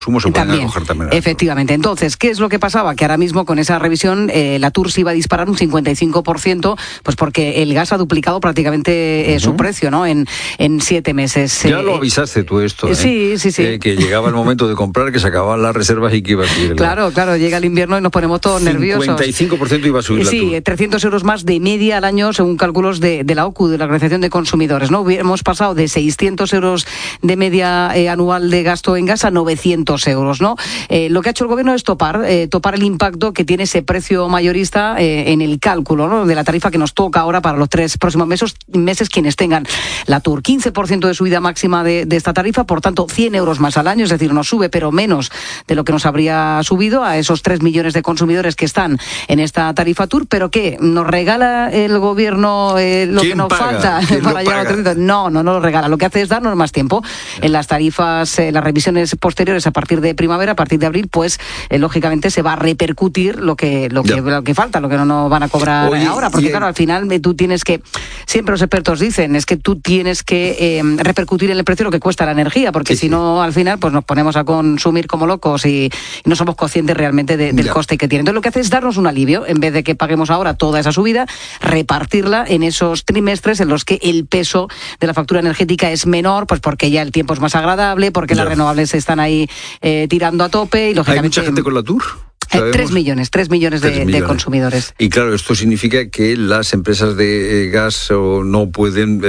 se pueden acoger también. Efectivamente. Entonces, ¿qué es lo que pasaba? Que ahora mismo con esa revisión la TUR se iba a disparar un 55%, pues porque el gas ha duplicado prácticamente su precio, ¿no? En 7 meses. Ya lo avisaste tú esto, ¿eh? Sí. Que llegaba el momento de comprar, que se acababan las reservas y que iba a subir. Claro, llega el invierno y nos ponemos todos nerviosos. 55% iba a subir la TUR. Sí, 300 euros más de media al año, según cálculos de la OCU, de la Organización de Consumidores, ¿no? Hemos pasado de 600 euros de media anual de gasto en gas a 900 euros, ¿no? Lo que ha hecho el gobierno es topar el impacto que tiene ese precio mayorista en el cálculo, ¿no? De la tarifa que nos toca ahora para los 3 próximos meses quienes tengan la TUR. 15% de subida máxima de esta tarifa, por tanto 100 euros más al año, es decir, nos sube pero menos de lo que nos habría subido a esos 3 millones de consumidores que están en esta tarifa TUR, pero ¿qué? ¿Nos regala el gobierno lo que nos falta para llegar a 300? No lo regala, lo que hace es darnos más tiempo. En las tarifas, las revisiones posteriores a partir de primavera, a partir de abril, pues lógicamente se va a repercutir lo que falta, lo que no nos van a cobrar ahora, porque claro, al final tú tienes que, siempre los expertos dicen, es que tú tienes que repercutir en el precio lo que cuesta la energía, porque si no, al final pues nos ponemos a consumir como locos y no somos conscientes realmente del coste que tiene. Entonces lo que hace es darnos un alivio, en vez de que paguemos ahora toda esa subida, repartirla en esos trimestres en los que el peso de la factura energética es menor, pues porque ya el tiempo es más agradable, porque las renovables están ahí tirando a tope y lógicamente... ¿Hay mucha gente con la TUR? 3 millones de consumidores. Y claro, esto significa que las empresas de gas no pueden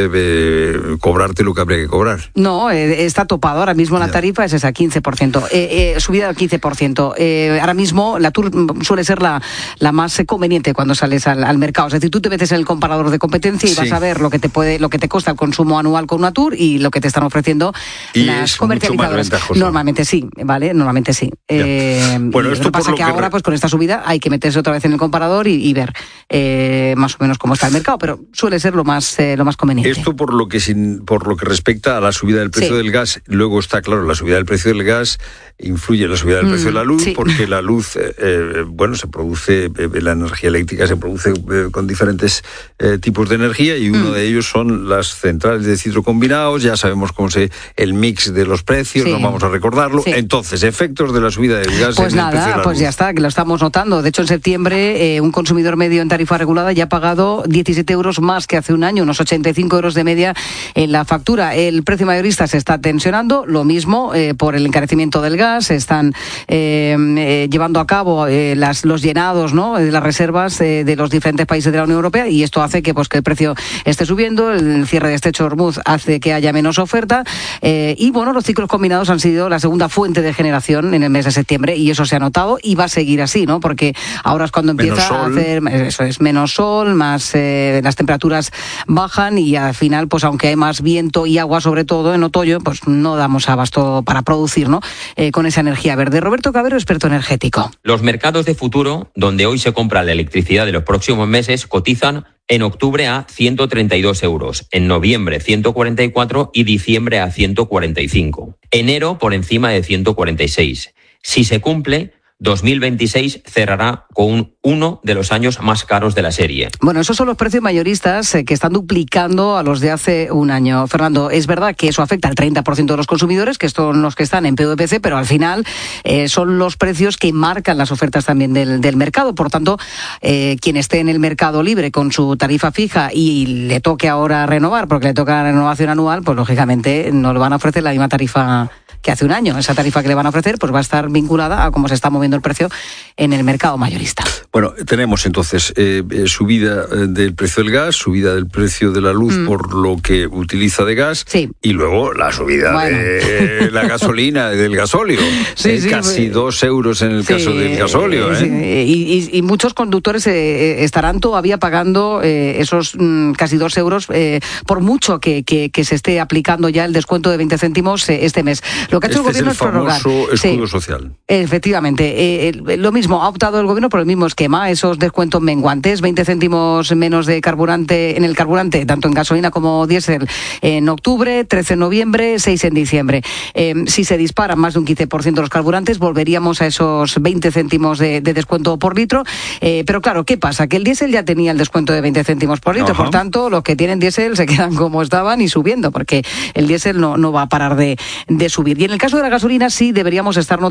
cobrarte lo que habría que cobrar. No, está topado. Ahora mismo la tarifa es esa, 15%. Subida del 15%. Ahora mismo la TUR suele ser la más conveniente cuando sales al mercado. Es decir, tú te metes en el comparador de competencia y vas a ver lo que te cuesta el consumo anual con una TUR y lo que te están ofreciendo las comercializadoras. Normalmente sí, ¿vale? Normalmente sí. Bueno, esto pasa que ahora pues con esta subida hay que meterse otra vez en el comparador y ver más o menos cómo está el mercado, pero suele ser lo más conveniente. Esto por lo que respecta a la subida del precio del gas. Luego está claro, la subida del precio del gas influye en la subida del precio de la luz, porque la luz se produce, la energía eléctrica se produce con diferentes tipos de energía, y uno de ellos son las centrales de ciclo combinados. Ya sabemos cómo el mix de los precios, no vamos a recordarlo. Entonces, efectos de la subida del gas pues en el precio de la luz. Ya está, que lo estamos notando. De hecho, en septiembre un consumidor medio en tarifa regulada ya ha pagado 17 euros más que hace un año, unos 85 euros de media en la factura. El precio mayorista se está tensionando, lo mismo por el encarecimiento del gas. Están llevando a cabo los llenados, ¿no?, de las reservas de los diferentes países de la Unión Europea, y esto hace que el precio esté subiendo. El cierre de Estrecho de Hormuz hace que haya menos oferta y los ciclos combinados han sido la segunda fuente de generación en el mes de septiembre, y eso se ha notado y va a seguir así, ¿no? Porque ahora es cuando empieza a hacer menos sol, más las temperaturas bajan, y al final, pues aunque hay más viento y agua, sobre todo en otoño, pues no damos abasto para producir, ¿no? Con esa energía verde. Roberto Cabero, experto energético. Los mercados de futuro, donde hoy se compra la electricidad de los próximos meses, cotizan en octubre a 132 euros, en noviembre 144 y diciembre a 145. Enero por encima de 146. Si se cumple, 2026 cerrará con uno de los años más caros de la serie. Bueno, esos son los precios mayoristas que están duplicando a los de hace un año. Fernando, es verdad que eso afecta al 30% de los consumidores, que son los que están en PVPC, pero al final son los precios que marcan las ofertas también del mercado. Por tanto, quien esté en el mercado libre con su tarifa fija y le toque ahora renovar, porque le toca la renovación anual, pues lógicamente no le van a ofrecer la misma tarifa que hace un año. Esa tarifa que le van a ofrecer pues va a estar vinculada a cómo se está moviendo el precio en el mercado mayorista. Bueno, tenemos entonces subida del precio del gas, subida del precio de la luz por lo que utiliza de gas, y luego la subida de la gasolina, del gasóleo. Casi 2 euros en el caso del gasóleo. Y muchos conductores estarán todavía pagando esos casi 2 euros por mucho que se esté aplicando ya el descuento de 20 céntimos este mes. Lo que ha hecho el gobierno es prorrogar. Es el famoso escudo social. Efectivamente. Lo mismo, ha optado el gobierno por el mismo esquema. esquema, esos descuentos menguantes, 20 céntimos menos de carburante en el carburante, tanto en gasolina como diésel, en octubre, 13 en noviembre, 6 en diciembre. Si se disparan más de un 15% los carburantes, volveríamos a esos 20 céntimos de descuento por litro. Pero claro, ¿qué pasa? Que el diésel ya tenía el descuento de 20 céntimos por litro, por tanto, los que tienen diésel se quedan como estaban y subiendo, porque el diésel no va a parar de subir. Y en el caso de la gasolina sí deberíamos estar